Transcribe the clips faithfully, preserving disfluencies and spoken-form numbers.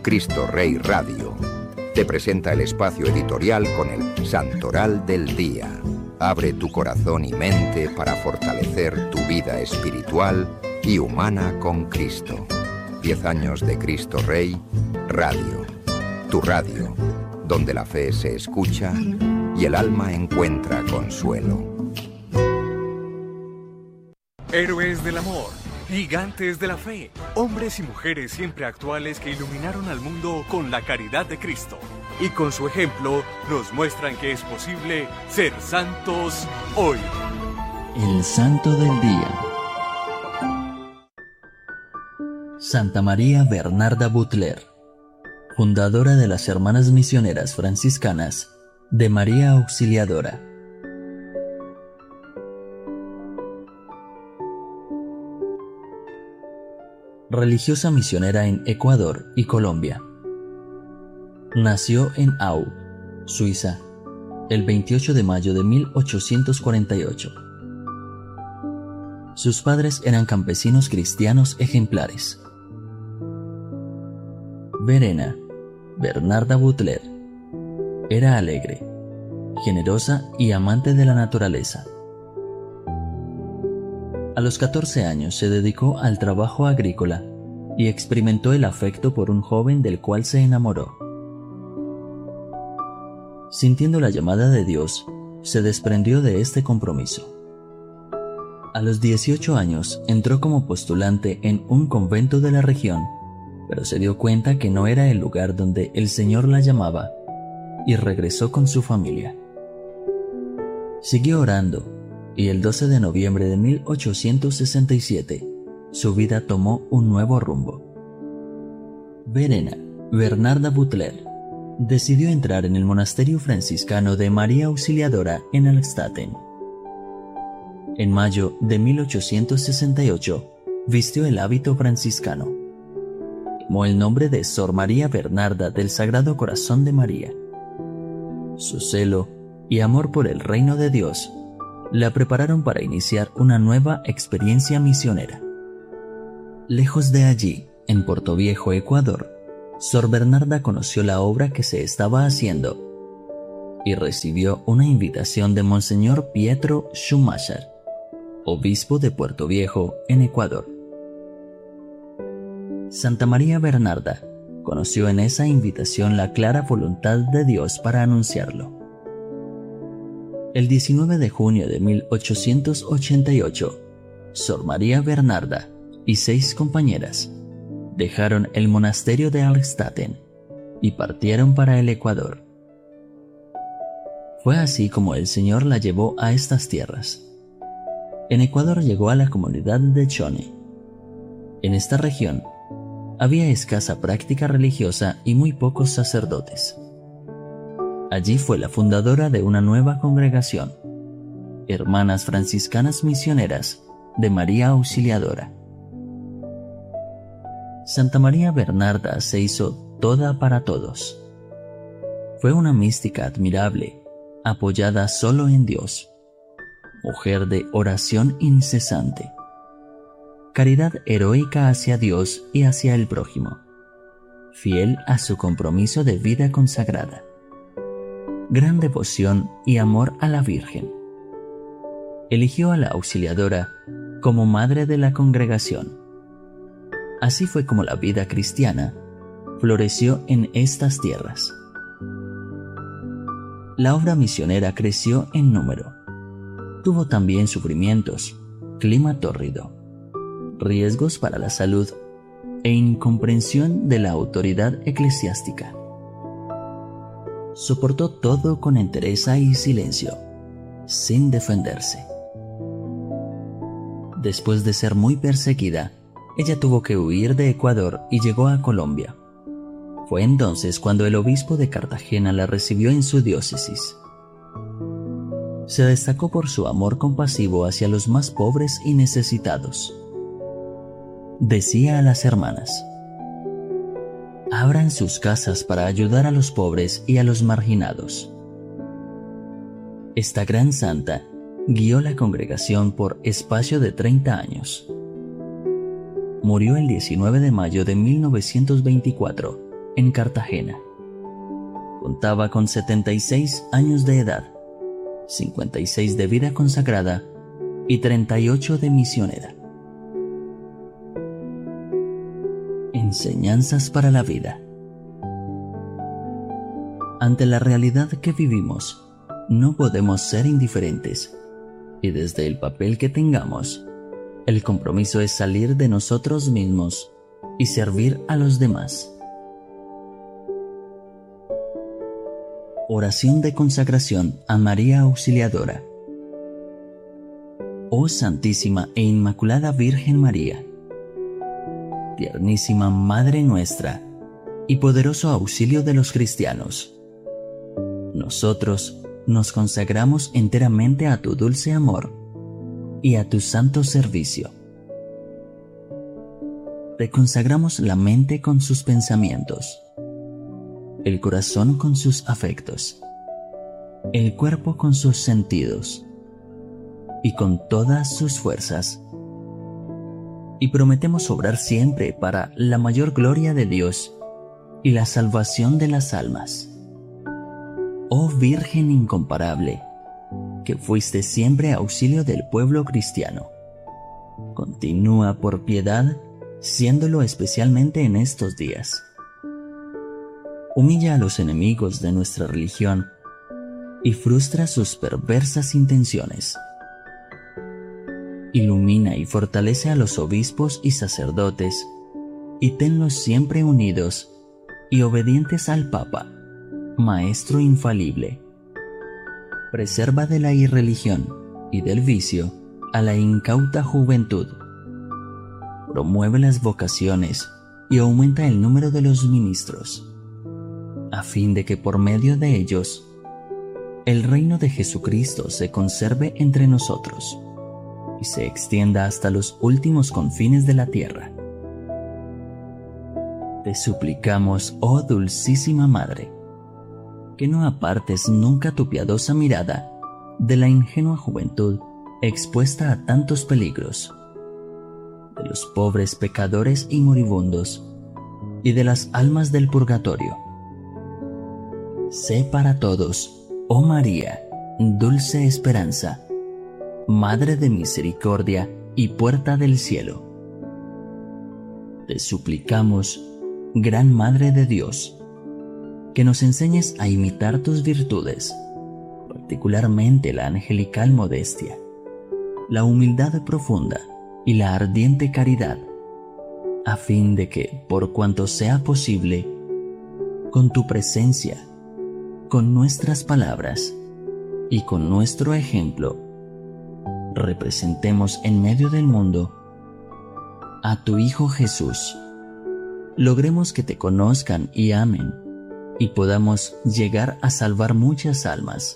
Cristo Rey Radio te presenta el espacio editorial con el Santoral del Día. Abre tu corazón y mente para fortalecer tu vida espiritual y humana con Cristo. Diez años de Cristo Rey Radio. Tu radio, donde la fe se escucha y el alma encuentra consuelo. Héroes del amor, gigantes de la fe, hombres y mujeres siempre actuales que iluminaron al mundo con la caridad de Cristo. Y con su ejemplo nos muestran que es posible ser santos hoy. El Santo del Día. Santa María Bernarda Butler, fundadora de las Hermanas Misioneras Franciscanas de María Auxiliadora. Religiosa misionera en Ecuador y Colombia. Nació en Au, Suiza, el veintiocho de mayo de mil ochocientos cuarenta y ocho. Sus padres eran campesinos cristianos ejemplares. Verena Bernarda Butler era alegre, generosa y amante de la naturaleza. A los catorce años se dedicó al trabajo agrícola y experimentó el afecto por un joven del cual se enamoró. Sintiendo la llamada de Dios, se desprendió de este compromiso. A los dieciocho años entró como postulante en un convento de la región, pero se dio cuenta que no era el lugar donde el Señor la llamaba y regresó con su familia. Siguió orando y el doce de noviembre de mil ochocientos sesenta y siete su vida tomó un nuevo rumbo. Verena Bernarda Butler decidió entrar en el monasterio franciscano de María Auxiliadora en Alstaten. En mayo de mil ochocientos sesenta y ocho vistió el hábito franciscano. Tomó el nombre de Sor María Bernarda del Sagrado Corazón de María. Su celo y amor por el reino de Dios la prepararon para iniciar una nueva experiencia misionera. Lejos de allí, en Portoviejo, Ecuador, Sor Bernarda conoció la obra que se estaba haciendo y recibió una invitación de Monseñor Pietro Schumacher, obispo de Puerto Viejo, en Ecuador. Santa María Bernarda conoció en esa invitación la clara voluntad de Dios para anunciarlo. El diecinueve de junio de mil ochocientos ochenta y ocho, Sor María Bernarda y seis compañeras dejaron el monasterio de Alstaten y partieron para el Ecuador. Fue así como el Señor la llevó a estas tierras. En Ecuador llegó a la comunidad de Chone. En esta región había escasa práctica religiosa y muy pocos sacerdotes. Allí fue la fundadora de una nueva congregación, Hermanas Franciscanas Misioneras de María Auxiliadora. Santa María Bernarda se hizo toda para todos. Fue una mística admirable, apoyada solo en Dios, mujer de oración incesante, caridad heroica hacia Dios y hacia el prójimo, fiel a su compromiso de vida consagrada, gran devoción y amor a la Virgen. Eligió a la Auxiliadora como madre de la congregación. Así fue como la vida cristiana floreció en estas tierras. La obra misionera creció en número. Tuvo también sufrimientos, clima tórrido, riesgos para la salud e incomprensión de la autoridad eclesiástica. Soportó todo con entereza y silencio, sin defenderse. Después de ser muy perseguida, ella tuvo que huir de Ecuador y llegó a Colombia. Fue entonces cuando el obispo de Cartagena la recibió en su diócesis. Se destacó por su amor compasivo hacia los más pobres y necesitados. Decía a las hermanas: abran sus casas para ayudar a los pobres y a los marginados. Esta gran santa guió la congregación por espacio de treinta años. Murió el diecinueve de mayo de mil novecientos veinticuatro en Cartagena. Contaba con setenta y seis años de edad, cincuenta y seis de vida consagrada y treinta y ocho de misionera. Enseñanzas para la vida. Ante la realidad que vivimos, no podemos ser indiferentes, y desde el papel que tengamos, el compromiso es salir de nosotros mismos y servir a los demás. Oración de consagración a María Auxiliadora. Oh Santísima e Inmaculada Virgen María, tiernísima Madre nuestra y poderoso auxilio de los cristianos, nosotros nos consagramos enteramente a tu dulce amor y a tu santo servicio. Te consagramos la mente con sus pensamientos, el corazón con sus afectos, el cuerpo con sus sentidos y con todas sus fuerzas. Y prometemos obrar siempre para la mayor gloria de Dios y la salvación de las almas. Oh Virgen incomparable, que fuiste siempre auxilio del pueblo cristiano, continúa por piedad siéndolo especialmente en estos días. Humilla a los enemigos de nuestra religión y frustra sus perversas intenciones. Ilumina y fortalece a los obispos y sacerdotes y tenlos siempre unidos y obedientes al Papa, Maestro infalible. Preserva de la irreligión y del vicio a la incauta juventud. Promueve las vocaciones y aumenta el número de los ministros, a fin de que por medio de ellos el reino de Jesucristo se conserve entre nosotros y se extienda hasta los últimos confines de la tierra. Te suplicamos, oh Dulcísima Madre, que no apartes nunca tu piadosa mirada de la ingenua juventud expuesta a tantos peligros, de los pobres pecadores y moribundos, y de las almas del purgatorio. Sé para todos, oh María, dulce esperanza, Madre de misericordia y puerta del cielo. Te suplicamos, Gran Madre de Dios, que nos enseñes a imitar tus virtudes, particularmente la angelical modestia, la humildad profunda y la ardiente caridad, a fin de que, por cuanto sea posible, con tu presencia, con nuestras palabras y con nuestro ejemplo, representemos en medio del mundo a tu Hijo Jesús. Logremos que te conozcan y amen y podamos llegar a salvar muchas almas.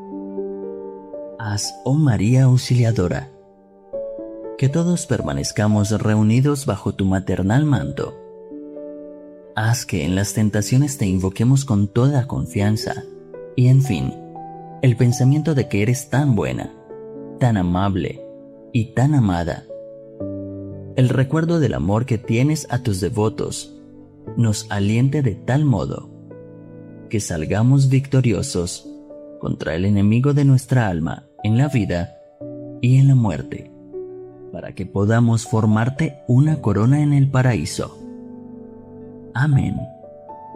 Haz, oh María Auxiliadora, que todos permanezcamos reunidos bajo tu maternal manto. Haz que en las tentaciones te invoquemos con toda confianza y, en fin, el pensamiento de que eres tan buena, tan amable y tan amada. El recuerdo del amor que tienes a tus devotos nos aliente de tal modo que salgamos victoriosos contra el enemigo de nuestra alma en la vida y en la muerte, para que podamos formarte una corona en el paraíso. Amén.